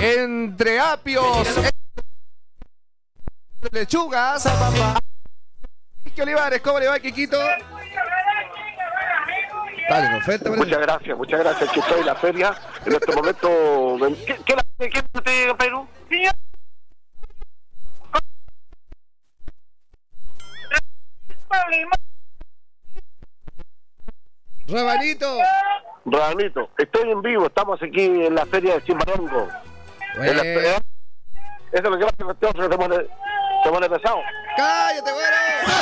entre apios, lechugas. Quique Olivares, ¿cómo le va, Quiquito? Dale, con oferta. Muchas gracias. Aquí estoy en la feria. En este momento. ¿Qué te Perú? Rabanito, estoy en vivo. Estamos aquí en la feria de Chimbarongo. Eso es lo que pasa, que se pone pesado. ¡Cállate, güero!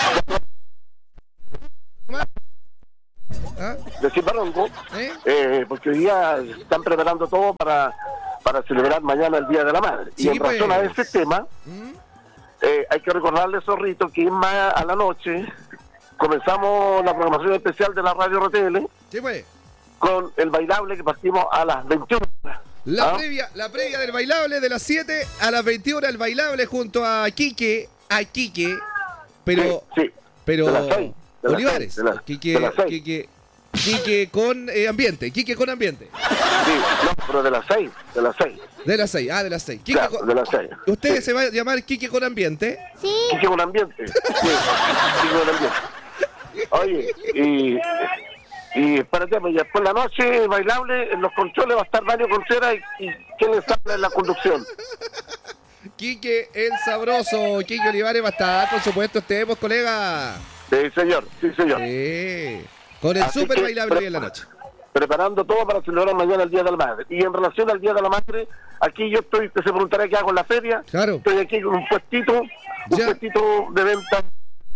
¿Ah? De Chimbarongo, porque hoy día están preparando todo para celebrar mañana el Día de la Madre. Sí, y en razón a ese tema, hay que recordarle, Zorrito, que más a la noche comenzamos la programación especial de la Radio RTL. Sí, pues. Con el bailable que partimos a las 21 horas. La previa del bailable de las 7 a las 21 el bailable junto a Quique, pero sí, pero de las 6, Olivares, Quique con ambiente, Quique con ambiente. Sí, no, pero de las 6. De las 6, de las 6. Claro, de las 6. ¿Usted sí. se va a llamar Quique con ambiente? Sí. Quique con ambiente. Sí, Quique con ambiente. Oye, y espérate, pues después de la noche, bailable, en los controles va a estar Mario Contreras y ¿quién les habla en la conducción? Quique el sabroso, Quique Olivares va a estar, por supuesto, pues, colega. Sí, señor. Sí. Con el Así super que, bailable hoy en la noche. Preparando todo para celebrar mañana el Día de la Madre. Y en relación al Día de la Madre, aquí yo estoy, que se preguntará qué hago en la feria. Claro. Estoy aquí con un puestito de venta.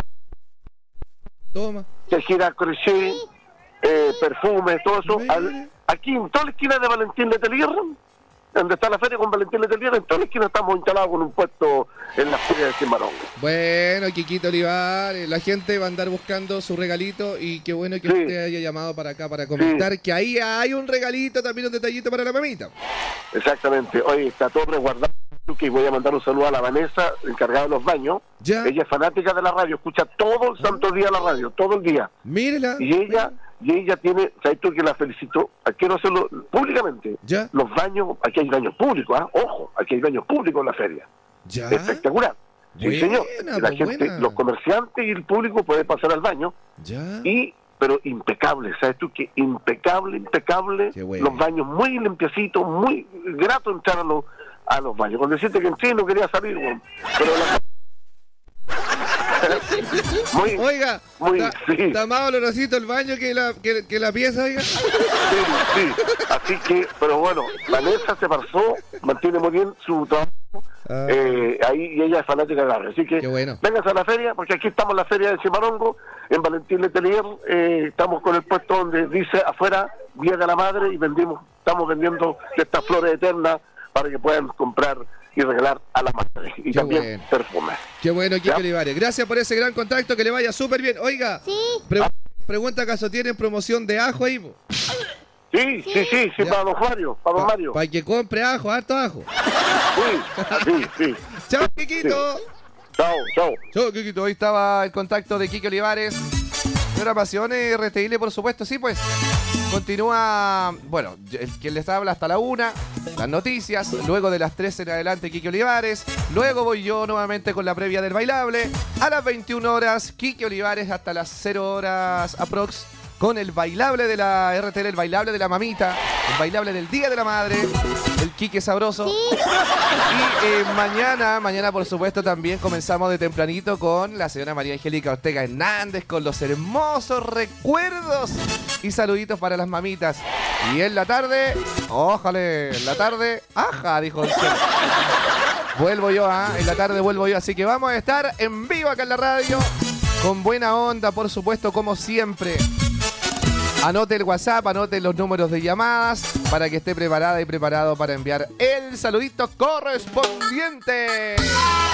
Toma. Tejera, crochet, perfumes, todo eso. Aquí en toda la esquina de Valentín Letelier, donde está la feria con Valentín Letelier, en toda la esquina estamos instalados con un puesto en la feria de Chimbarongo. Bueno, Quiquito Olivares, la gente va a andar buscando su regalito y qué bueno que usted haya llamado para acá para comentar que ahí hay un regalito, también un detallito para la mamita. Exactamente. Oye, está todo resguardado. Que voy a mandar un saludo a la Vanessa, encargada de los baños. ¿Ya? Ella es fanática de la radio, escucha todo el santo día la radio, todo el día. Mírela. Y ella tiene, ¿sabes tú que la felicito? Quiero hacerlo públicamente. ¿Ya? Los baños, aquí hay baños públicos, ojo, aquí hay baños públicos en la feria. ¿Ya? Espectacular. Sí, Buena, señor. Y la gente, buena. los comerciantes y el público pueden pasar al baño. ¿Ya? Pero impecable, ¿sabes tú que impecable? Los baños muy limpiecitos, muy grato entrar a los baños. Con decirte que en sí no quería salir, bueno, pero Oiga, está más olorosito el baño que la pieza, oiga. Sí. Así que, pero bueno, Vanessa se pasó, mantiene muy bien su trabajo. Ahí, y ella es fanática de la radio. Así que vénganse a la feria, porque aquí estamos en la feria de Chimbarongo, en Valentín Letelier. Estamos con el puesto donde dice afuera Día de la Madre y estamos vendiendo estas flores eternas para que puedan comprar y regalar a la madre. Y también perfumes. Qué bueno, Quique Olivares. Gracias por ese gran contacto, que le vaya súper bien. Oiga, pregunta acaso tienen promoción de ajo ahí. Sí, para don Mario, Para que compre ajo, harto ajo. Sí. Chao, Quiquito. Sí. Chao. Chao, Quiquito. Ahí estaba el contacto de Quique Olivares. Programación RTL, por supuesto, sí, pues. Continúa, bueno, quien les habla hasta la 1, las noticias, luego de las 3 en adelante Quique Olivares, luego voy yo nuevamente con la previa del bailable, a las 21 horas Quique Olivares hasta las 0 horas aprox, con el bailable de la RTL, el bailable de la mamita, el bailable del Día de la Madre, el Quique sabroso. Y mañana por supuesto también comenzamos de tempranito con la señora María Angélica Ortega Hernández, con los hermosos recuerdos y saluditos para las mamitas. Y en la tarde, dijo el cielo. Vuelvo yo, en la tarde vuelvo yo, así que vamos a estar en vivo acá en la radio, con buena onda, por supuesto, como siempre. Anote el WhatsApp, anote los números de llamadas para que esté preparada y preparado para enviar el saludito correspondiente.